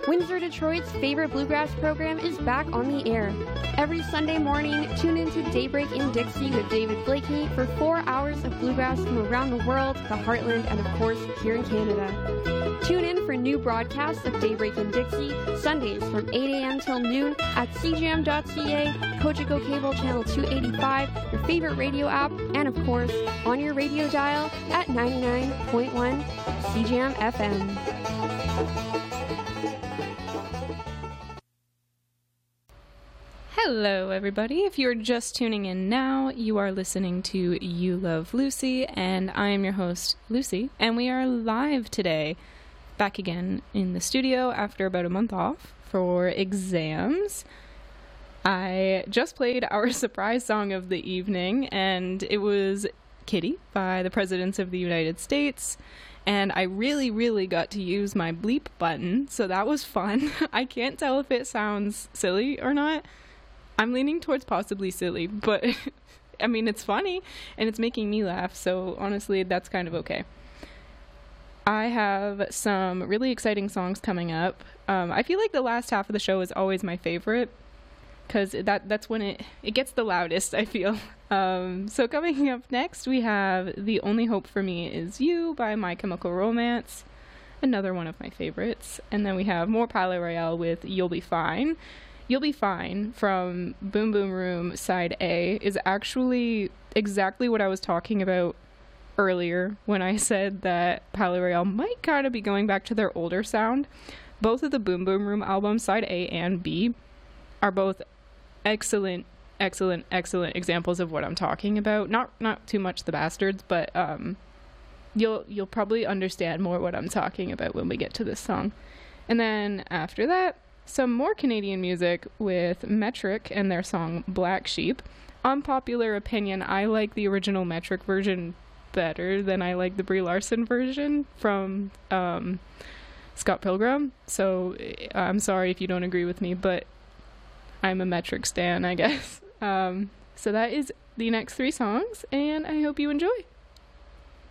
Windsor, Detroit's favorite bluegrass program is back on the air. Every Sunday morning, tune into Daybreak in Dixie with David Blakeney for 4 hours of bluegrass from around the world, the heartland, and of course, here in Canada. Tune in for new broadcasts of Daybreak in Dixie, Sundays from 8 a.m. till noon at cjam.ca, Cogeco Cable Channel 285, your favorite radio app, and of course, on your radio dial at 99.1 CJAM FM. Hello, everybody. If you're just tuning in now, you are listening to You Love Lucy, and I am your host, Lucy, and we are live today, back again in the studio after about a month off for exams. I just played our surprise song of the evening, and it was Kitty by the Presidents of the United States, and I really got to use my bleep button, so that was fun. I can't tell if it sounds silly or not. I'm leaning towards possibly silly, but I mean, it's funny and it's making me laugh, so honestly, that's kind of okay. I have some really exciting songs coming up. I feel like the last half of the show is always my favorite, because that's when it gets the loudest, I feel. So coming up next, we have The Only Hope for Me Is You by My Chemical Romance, another one of my favorites. And then we have more Palais Royale with You'll Be Fine. You'll Be Fine from Boom Boom Room Side A is actually exactly what I was talking about earlier when I said that Palais Royale might kind of be going back to their older sound. Both of the Boom Boom Room albums, Side A and B, are both excellent examples of what I'm talking about. Not too much The Bastards, but you'll probably understand more what I'm talking about when we get to this song. And then after that, some more Canadian music with Metric and their song Black Sheep. Unpopular opinion, I like the original Metric version better than I like the Brie Larson version from Scott Pilgrim. So I'm sorry if you don't agree with me, but I'm a Metric stan, I guess. So that is the next 3 songs, and I hope you enjoy.